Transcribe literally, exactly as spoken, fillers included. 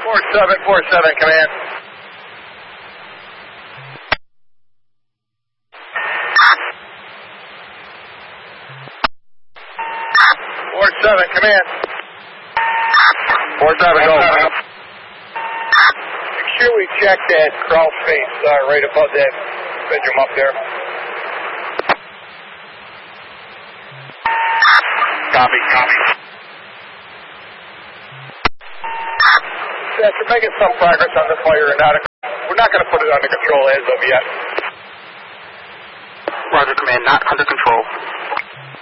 four seven four seven, command. four seven, command. four seven, go. Make sure we check that crawl space uh, right above that bedroom up there. Copy, copy. Yes, we're making some progress on the fire, and not a, we're not going to put it under control as of yet. Roger, command, not under control.